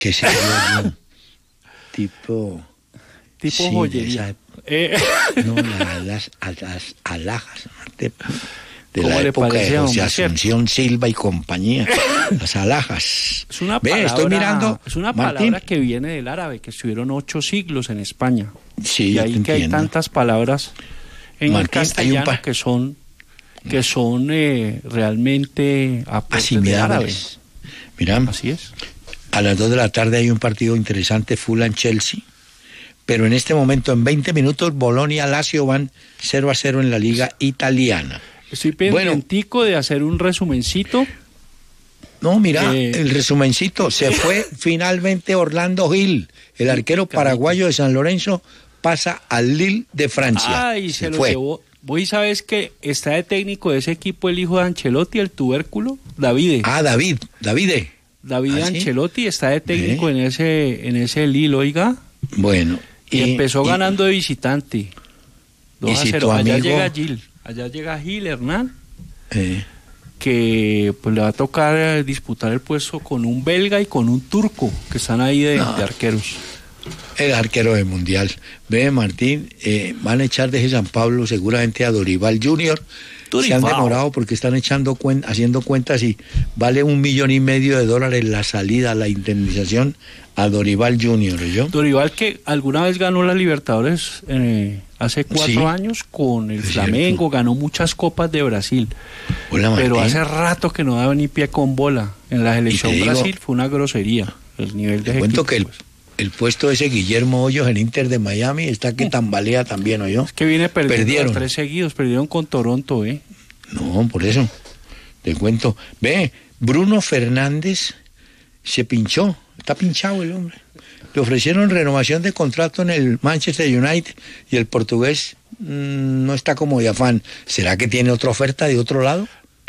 ¿Qué sería yo? Tipo sí, joyería. No, las alhajas de ¿Cómo la le época de parece, José hombre? Asunción Silva y compañía. Las alhajas. Es una Ve, palabra, estoy mirando, es una Martín. palabra que viene del árabe, que estuvieron 8 siglos en España. Sí, y yo ahí te que hay entiendo. tantas palabras en Martín, el castellano que son realmente aportes de árabe. Asimilables. Mira, Así es. a las 2 de la tarde hay un partido interesante, Fulham-Chelsea. Pero en este momento, en 20 minutos, Bolonia-Lazio van 0-0 en la Liga Italiana. Estoy pendientico de hacer un resumencito. No, mira, el resumencito. Se fue finalmente Orlando Gil, el arquero paraguayo de San Lorenzo, pasa al Lille de Francia. Ay, se lo llevó. Vos sabes que está de técnico de ese equipo el hijo de Ancelotti, el tubérculo, Davide. Ah, David Ancelotti está de técnico en ese Lille, oiga. Bueno. Y empezó ganando de visitante. 2-0. Allá llega Gil Hernán, que pues le va a tocar disputar el puesto con un belga y con un turco, que están ahí de arqueros. El arquero del Mundial. Ve, Martín, van a echar desde San Pablo seguramente a Dorival Junior. Se han demorado porque están haciendo cuentas y vale $1,5 millones la salida, la indemnización a Dorival Junior, ¿yo? Dorival que alguna vez ganó la Libertadores hace 4 años con el Flamengo, ganó muchas copas de Brasil. Hola, pero hace rato que no daba ni pie con bola. En la selección Brasil fue una grosería el nivel de ese cuento equipo, que el puesto de ese Guillermo Hoyos en Inter de Miami está que tambalea también, ¿oyó? Es que viene perdiendo 3 seguidos, perdieron con Toronto, No, por eso, te cuento. Ve, Bruno Fernández se pinchó, está pinchado el hombre. Le ofrecieron renovación de contrato en el Manchester United y el portugués no está como de afán. ¿Será que tiene otra oferta de otro lado?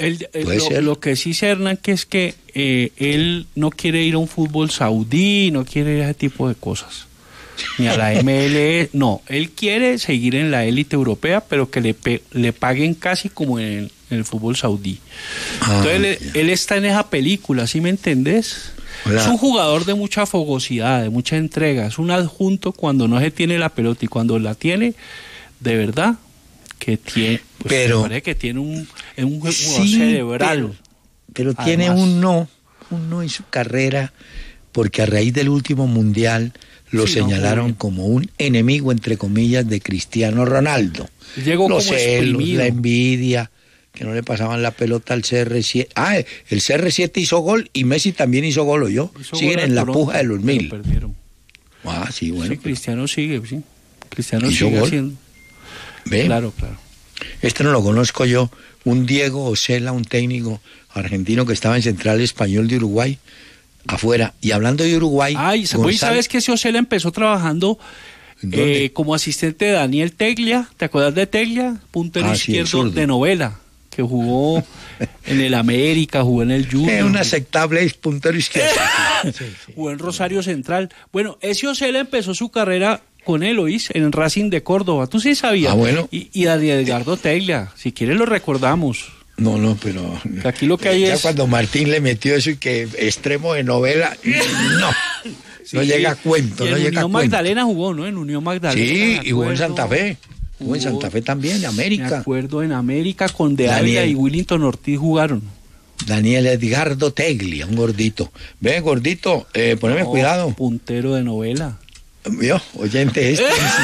Lo que sí sé, Hernán, que es que él no quiere ir a un fútbol saudí, no quiere ir a ese tipo de cosas. Ni a la MLS, no, él quiere seguir en la élite europea, pero que le paguen casi como en el fútbol saudí. Entonces él está en esa película, ¿sí me entendés? Hola. Es un jugador de mucha fogosidad, de mucha entrega, es un adjunto cuando no se tiene la pelota y cuando la tiene, de verdad, que tiene, pues, pero parece que tiene un jugador cerebral. Pero tiene un no en su carrera, porque a raíz del último mundial lo señalaron como un enemigo, entre comillas, de Cristiano Ronaldo. Llegó los como celos, exprimido. la envidia, que no le pasaban la pelota al CR7. El CR7 hizo gol y Messi también hizo gol, ¿oyó? Siguen en la puja de los 1000. Perdieron. Sí, bueno. Sí, Cristiano sigue, sí. Cristiano ¿hizo sigue gol? haciendo. ¿Ve? Claro. Este no lo conozco yo. Un Diego Osela, un técnico argentino que estaba en Central Español de Uruguay, afuera. Y hablando de Uruguay... ¿sabes que ese Osela empezó trabajando como asistente de Daniel Teglia? ¿Te acuerdas de Teglia? Puntero izquierdo de Novela, que jugó en el América, jugó en el Junior. Una aceptable puntero izquierdo. Jugó en Rosario Central. Bueno, ese Osela empezó su carrera con él, ¿oís? En Racing de Córdoba. ¿Tú sí sabías? Bueno. Y a Edgardo Teglia, si quieres lo recordamos. No, pero... Aquí lo que hay ya es... cuando Martín le metió eso y que extremo de novela, no llega a cuento, no llega a cuento. En Unión Magdalena jugó, ¿no? En Unión Magdalena. Sí, y jugó en Santa Fe. Jugó en Santa Fe también, en América. Me acuerdo, en América con De Ávila y Willington Ortiz jugaron. Daniel Edgardo Teglia, un gordito. Ve, gordito, poneme cuidado. Puntero de novela. Oyente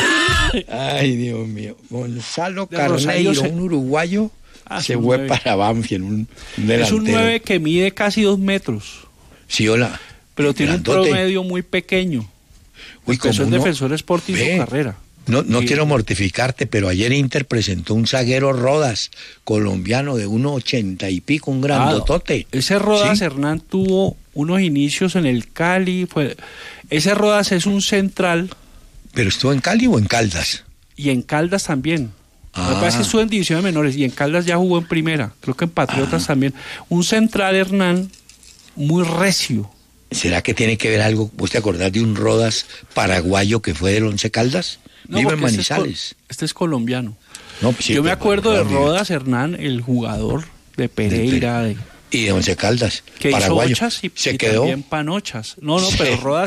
Ay, Dios mío. Gonzalo Carneiro, un uruguayo, se fue para Banfield, un delantero. Es un 9 que mide casi 2 metros. Sí, hola. Pero tiene un promedio muy pequeño. Empezó en Defensor Sporting su carrera. No quiero mortificarte, pero ayer Inter presentó un zaguero Rodas, colombiano de 1,80 y pico, un grandotote. Ese Rodas, ¿sí? Hernán, tuvo unos inicios en el Cali. Ese Rodas es un central. ¿Pero estuvo en Cali o en Caldas? Y en Caldas también. Lo que pasa es que estuvo en divisiones menores y en Caldas ya jugó en primera. Creo que en Patriotas también. Un central, Hernán, muy recio. ¿Será que tiene que ver algo? ¿Vos te acordás de un Rodas paraguayo que fue del Once Caldas? No, vive en Manizales. Este es colombiano. No, pues sí, yo me acuerdo de Rodas, Hernán, el jugador de Pereira, Y de Once Caldas, que paraguayo. hizo Ochas y se quedó. también Panochas. No, pero Rodas